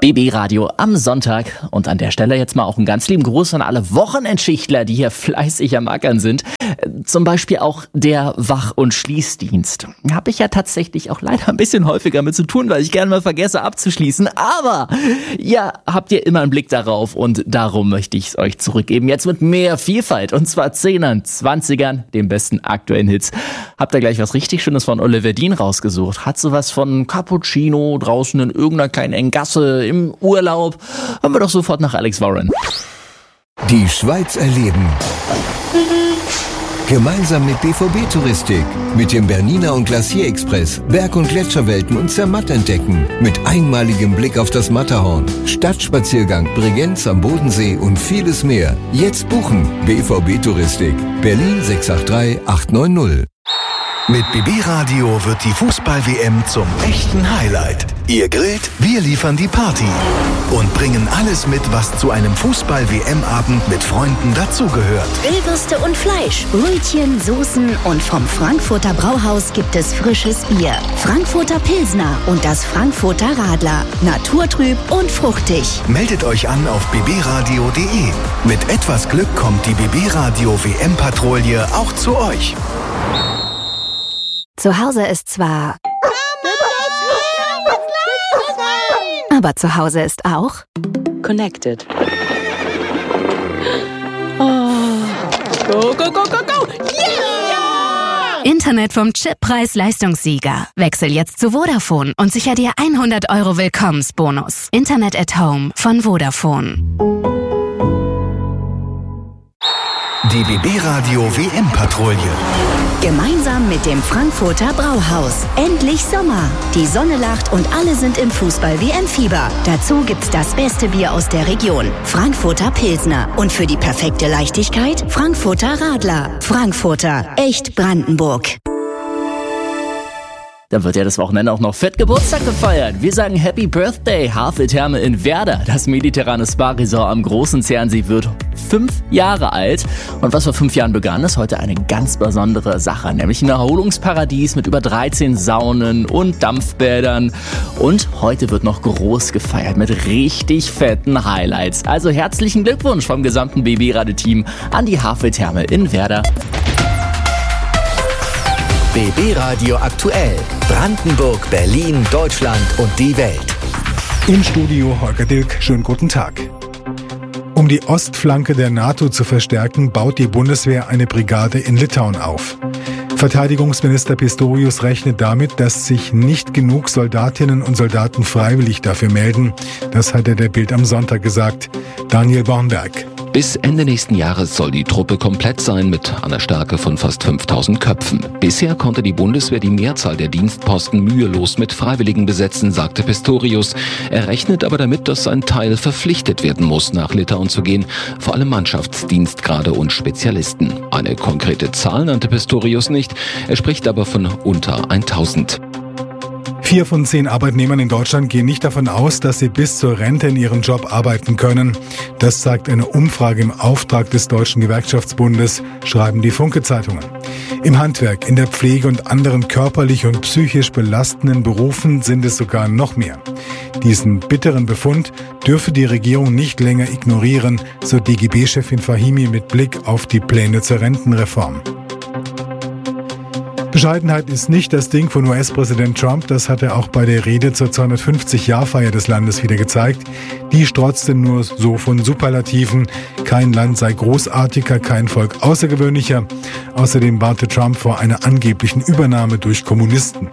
BB Radio am Sonntag und an der Stelle jetzt mal auch einen ganz lieben Gruß an alle Wochenendschichtler, die hier fleißig am Ackern sind. Zum Beispiel auch der Wach- und Schließdienst. Habe ich ja tatsächlich auch leider ein bisschen häufiger mit zu tun, weil ich gerne mal vergesse abzuschließen. Aber ja, habt ihr immer einen Blick darauf und darum möchte ich es euch zurückgeben. Jetzt mit mehr Vielfalt und zwar 10ern, 20ern, den besten aktuellen Hits. Habt ihr gleich was richtig Schönes von Oliver Dean rausgesucht? Hat sowas von Cappuccino draußen in irgendeiner kleinen engen Gasse im Urlaub? Haben wir doch sofort nach Alex Warren. Die Schweiz erleben. Gemeinsam mit BVB Touristik, mit dem Bernina und Glacier Express, Berg- und Gletscherwelten und Zermatt entdecken, mit einmaligem Blick auf das Matterhorn, Stadtspaziergang, Bregenz am Bodensee und vieles mehr. Jetzt buchen. BVB Touristik, Berlin 683 890. Mit BB Radio wird die Fußball-WM zum echten Highlight. Ihr grillt, wir liefern die Party und bringen alles mit, was zu einem Fußball-WM-Abend mit Freunden dazugehört. Grillwürste und Fleisch, Brötchen, Soßen und vom Frankfurter Brauhaus gibt es frisches Bier. Frankfurter Pilsner und das Frankfurter Radler. Naturtrüb und fruchtig. Meldet euch an auf bbradio.de. Mit etwas Glück kommt die BB Radio WM-Patrouille auch zu euch. Zu Hause ist zwar... Aber zu Hause ist auch... Connected. Oh. Go, go, go, go, go! Yeah! Internet vom Chip-Preis-Leistungssieger. Wechsel jetzt zu Vodafone und sicher dir 100 € Willkommensbonus. Internet at Home von Vodafone. Die BB Radio WM-Patrouille. Gemeinsam mit dem Frankfurter Brauhaus. Endlich Sommer. Die Sonne lacht und alle sind im Fußball-WM-Fieber. Dazu gibt's das beste Bier aus der Region. Frankfurter Pilsner. Und für die perfekte Leichtigkeit Frankfurter Radler. Frankfurter. Echt Brandenburg. Da wird ja das Wochenende auch noch fett Geburtstag gefeiert. Wir sagen Happy Birthday, Haveltherme in Werder. Das mediterrane Spa-Resort am Großen Zernsee wird 5 Jahre alt. Und was vor 5 Jahren begann, ist heute eine ganz besondere Sache. Nämlich ein Erholungsparadies mit über 13 Saunen und Dampfbädern. Und heute wird noch groß gefeiert mit richtig fetten Highlights. Also herzlichen Glückwunsch vom gesamten BB-Radio-Team an die Haveltherme in Werder. BB Radio aktuell. Brandenburg, Berlin, Deutschland und die Welt. Im Studio Holger Dilk, schönen guten Tag. Um die Ostflanke der NATO zu verstärken, baut die Bundeswehr eine Brigade in Litauen auf. Verteidigungsminister Pistorius rechnet damit, dass sich nicht genug Soldatinnen und Soldaten freiwillig dafür melden. Das hat er der Bild am Sonntag gesagt. Daniel Bornberg. Bis Ende nächsten Jahres soll die Truppe komplett sein mit einer Stärke von fast 5000 Köpfen. Bisher konnte die Bundeswehr die Mehrzahl der Dienstposten mühelos mit Freiwilligen besetzen, sagte Pistorius. Er rechnet aber damit, dass ein Teil verpflichtet werden muss, nach Litauen zu gehen, vor allem Mannschaftsdienstgrade und Spezialisten. Eine konkrete Zahl nannte Pistorius nicht, er spricht aber von unter 1000. 4 von 10 Arbeitnehmern in Deutschland gehen nicht davon aus, dass sie bis zur Rente in ihrem Job arbeiten können. Das sagt eine Umfrage im Auftrag des Deutschen Gewerkschaftsbundes, schreiben die Funke-Zeitungen. Im Handwerk, in der Pflege und anderen körperlich und psychisch belastenden Berufen sind es sogar noch mehr. Diesen bitteren Befund dürfe die Regierung nicht länger ignorieren, so DGB-Chefin Fahimi mit Blick auf die Pläne zur Rentenreform. Bescheidenheit ist nicht das Ding von US-Präsident Trump, das hat er auch bei der Rede zur 250-Jahr-Feier des Landes wieder gezeigt. Die strotzte nur so von Superlativen. Kein Land sei großartiger, kein Volk außergewöhnlicher. Außerdem warnte Trump vor einer angeblichen Übernahme durch Kommunisten.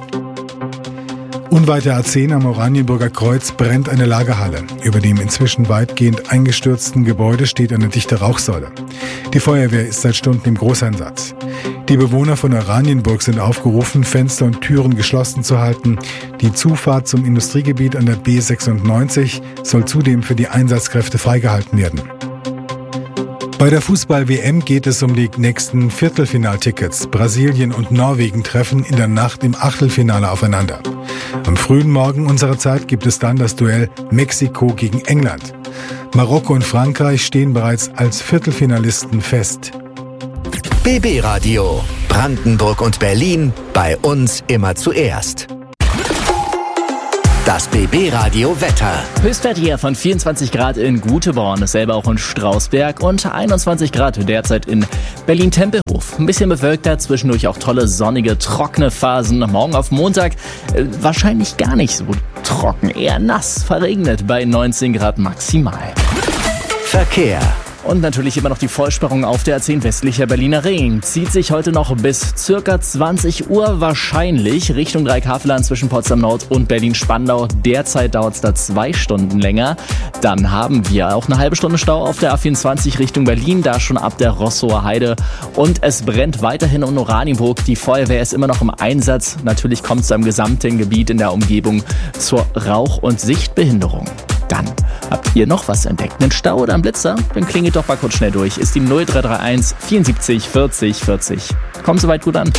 Unweit der A10 am Oranienburger Kreuz brennt eine Lagerhalle. Über dem inzwischen weitgehend eingestürzten Gebäude steht eine dichte Rauchsäule. Die Feuerwehr ist seit Stunden im Großeinsatz. Die Bewohner von Oranienburg sind aufgerufen, Fenster und Türen geschlossen zu halten. Die Zufahrt zum Industriegebiet an der B96 soll zudem für die Einsatzkräfte freigehalten werden. Bei der Fußball-WM geht es um die nächsten Viertelfinaltickets. Brasilien und Norwegen treffen in der Nacht im Achtelfinale aufeinander. Am frühen Morgen unserer Zeit gibt es dann das Duell Mexiko gegen England. Marokko und Frankreich stehen bereits als Viertelfinalisten fest. BB Radio. Brandenburg und Berlin. Bei uns immer zuerst. Das BB-Radio Wetter. Höchstwert hier von 24 Grad in Guteborn, dasselbe auch in Strausberg und 21 Grad derzeit in Berlin-Tempelhof. Ein bisschen bewölkter, zwischendurch auch tolle sonnige, trockene Phasen. Morgen auf Montag wahrscheinlich gar nicht so trocken, eher nass, verregnet bei 19 Grad maximal. Verkehr. Und natürlich immer noch die Vollsperrung auf der A10 westlicher Berliner Ring. Zieht sich heute noch bis circa 20 Uhr wahrscheinlich Richtung Dreikafel zwischen Potsdam Nord und Berlin-Spandau. Derzeit dauert es da 2 Stunden länger. Dann haben wir auch eine halbe Stunde Stau auf der A24 Richtung Berlin, da schon ab der Rossower Heide. Und es brennt weiterhin in Oranienburg. Die Feuerwehr ist immer noch im Einsatz. Natürlich kommt es im gesamten Gebiet in der Umgebung zur Rauch- und Sichtbehinderung. Dann habt ihr noch was entdeckt? Einen Stau oder einen Blitzer? Dann klingelt doch mal kurz schnell durch. Ist die 0331 74 40 40. Kommt soweit gut an.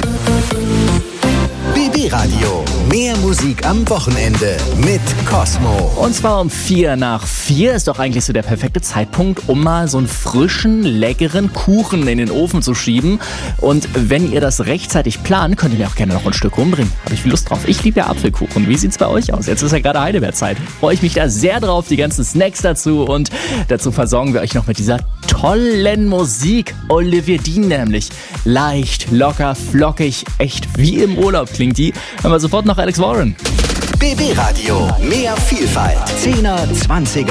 BB-Radio. Mehr Musik am Wochenende mit Cosmo. Und zwar um 4:04 ist doch eigentlich so der perfekte Zeitpunkt, um mal so einen frischen, leckeren Kuchen in den Ofen zu schieben. Und wenn ihr das rechtzeitig plant, könnt ihr mir auch gerne noch ein Stück rumbringen. Habe ich viel Lust drauf. Ich liebe ja Apfelkuchen. Wie sieht's bei euch aus? Jetzt ist ja gerade Heidelbeerzeit. Freue ich mich da sehr drauf, die ganzen Snacks dazu. Und dazu versorgen wir euch noch mit dieser tollen Musik. Olivier Dean nämlich. Leicht, locker, flockig, echt wie im Urlaub klingt die. Hören wir sofort noch Alex Warren. BB-Radio. Mehr Vielfalt. 10er, 20er,